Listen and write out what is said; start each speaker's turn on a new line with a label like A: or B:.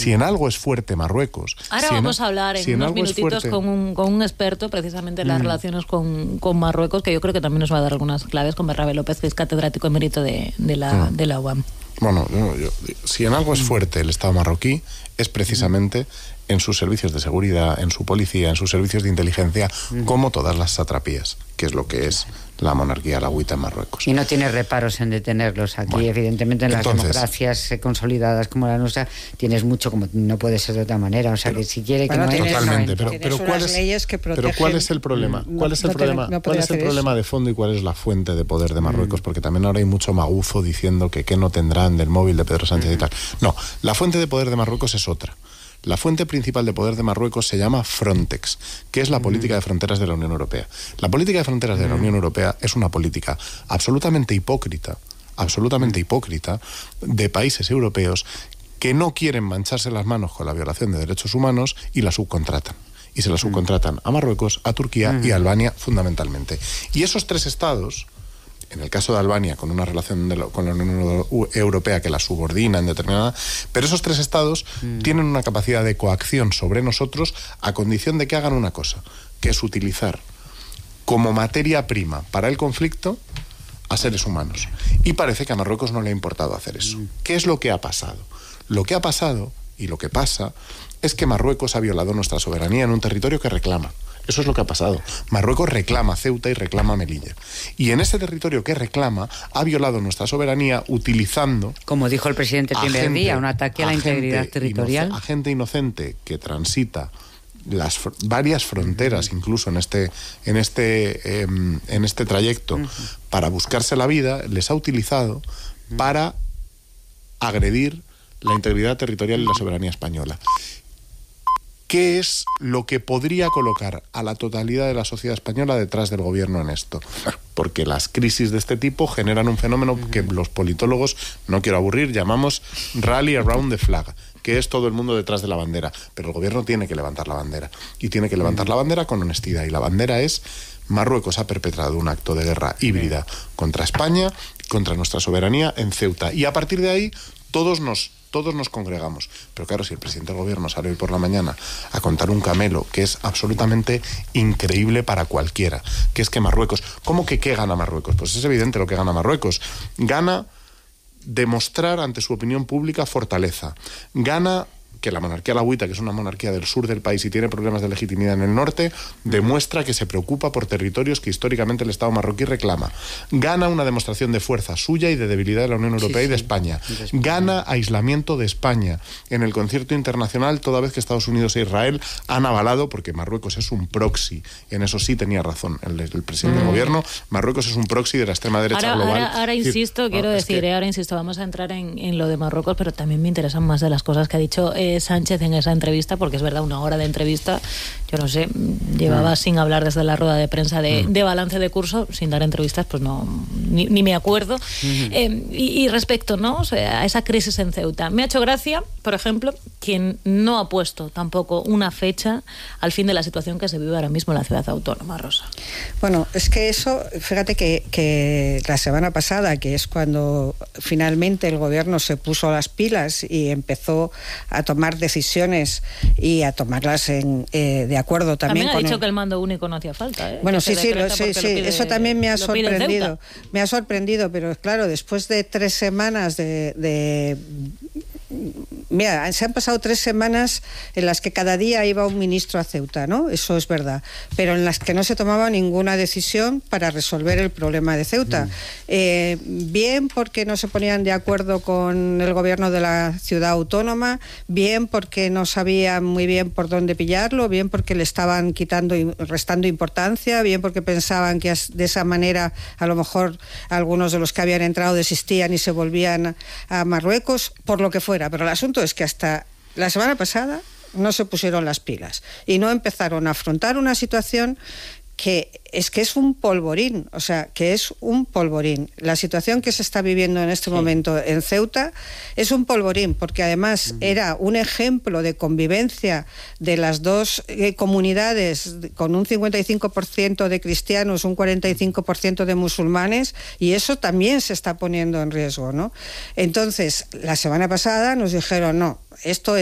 A: Si en algo es fuerte Marruecos...
B: Ahora vamos a hablar en unos minutitos con un experto precisamente en las relaciones con Marruecos, que yo creo que también nos va a dar algunas claves, con Berrabe López, que es catedrático emérito de la UAM.
A: Bueno, si en algo es fuerte el Estado marroquí, es precisamente en sus servicios de seguridad, en su policía, en sus servicios de inteligencia, como todas las satrapías, que es lo que es la monarquía alawita en Marruecos.
C: Y no tiene reparos en detenerlos. Aquí, bueno, evidentemente, en las democracias consolidadas como la nuestra, tienes mucho, como no puede ser de otra manera. O sea, que si quiere que no...
A: Totalmente, pero ¿cuál es el problema? ¿Cuál es el problema de fondo y cuál es la fuente de poder de Marruecos? Porque también ahora hay mucho magufo diciendo que qué no tendrán del móvil de Pedro Sánchez y tal. No, la fuente de poder de Marruecos es otra. La fuente principal de poder de Marruecos se llama Frontex, que es la política de fronteras de la Unión Europea. La política de fronteras de la Unión Europea es una política absolutamente hipócrita de países europeos que no quieren mancharse las manos con la violación de derechos humanos y la subcontratan. Y se la subcontratan a Marruecos, a Turquía y a Albania fundamentalmente. Y esos tres estados... En el caso de Albania, con una relación con la Unión Europea que la subordina en determinada... Pero esos tres estados tienen una capacidad de coacción sobre nosotros a condición de que hagan una cosa, que es utilizar como materia prima para el conflicto a seres humanos. Y parece que a Marruecos no le ha importado hacer eso. ¿Qué es lo que ha pasado? Lo que ha pasado, y lo que pasa, es que Marruecos ha violado nuestra soberanía en un territorio que reclama. Eso es lo que ha pasado. Marruecos reclama Ceuta y reclama Melilla. Y en ese territorio que reclama, ha violado nuestra soberanía utilizando...
C: Como dijo el presidente el primer día, un ataque a la integridad territorial.
A: A gente inocente que transita las varias fronteras, incluso en este trayecto, para buscarse la vida, les ha utilizado para agredir la integridad territorial y la soberanía española. ¿Qué es lo que podría colocar a la totalidad de la sociedad española detrás del gobierno en esto? Porque las crisis de este tipo generan un fenómeno que los politólogos, no quiero aburrir, llamamos rally around the flag, que es todo el mundo detrás de la bandera. Pero el gobierno tiene que levantar la bandera. Y tiene que levantar la bandera con honestidad. Y la bandera es: Marruecos ha perpetrado un acto de guerra híbrida contra España, contra nuestra soberanía en Ceuta. Y a partir de ahí, todos nos congregamos. Pero claro, si el presidente del gobierno sale hoy por la mañana a contar un camelo que es absolutamente increíble para cualquiera, que es que Marruecos... ¿Cómo que qué gana Marruecos? Pues es evidente lo que gana Marruecos. Gana demostrar ante su opinión pública fortaleza. Gana que la monarquía alawita, que es una monarquía del sur del país y tiene problemas de legitimidad en el norte, demuestra que se preocupa por territorios que históricamente el Estado marroquí reclama. Gana una demostración de fuerza suya y de debilidad de la Unión Europea y de España. Gana aislamiento de España en el concierto internacional, toda vez que Estados Unidos e Israel han avalado, porque Marruecos es un proxy, en eso sí tenía razón el presidente del gobierno, Marruecos es un proxy de la extrema derecha global.
B: Ahora insisto, vamos a entrar en lo de Marruecos, pero también me interesan más de las cosas que ha dicho Sánchez en esa entrevista, porque es verdad, 1 hora de entrevista, yo no sé, llevaba sin hablar desde la rueda de prensa de balance de curso, sin dar entrevistas, pues no, ni me acuerdo. Y respecto, ¿no?, o sea, a esa crisis en Ceuta, me ha hecho gracia, por ejemplo, quien no ha puesto tampoco una fecha al fin de la situación que se vive ahora mismo en la ciudad autónoma, Rosa.
D: Bueno, es que eso, fíjate que la semana pasada, que es cuando finalmente el gobierno se puso las pilas y empezó a tomar decisiones y a tomarlas de acuerdo también.
B: También ha dicho que el mando único no hacía falta, ¿eh?
D: Bueno, sí, eso también me ha sorprendido. Me ha sorprendido, pero claro, después de 3 semanas Mira, se han pasado 3 semanas en las que cada día iba un ministro a Ceuta, ¿no? Eso es verdad. Pero en las que no se tomaba ninguna decisión para resolver el problema de Ceuta. Bien porque no se ponían de acuerdo con el gobierno de la ciudad autónoma, bien porque no sabían muy bien por dónde pillarlo, bien porque le estaban quitando y restando importancia, bien porque pensaban que de esa manera a lo mejor algunos de los que habían entrado desistían y se volvían a Marruecos, por lo que fuera. Pero el asunto es que hasta la semana pasada no se pusieron las pilas y no empezaron a afrontar una situación que es un polvorín, o sea, que es un polvorín. La situación que se está viviendo en este momento en Ceuta es un polvorín, porque además era un ejemplo de convivencia de las dos comunidades, con un 55% de cristianos, un 45% de musulmanes, y eso también se está poniendo en riesgo, ¿no? Entonces, la semana pasada nos dijeron, no, esto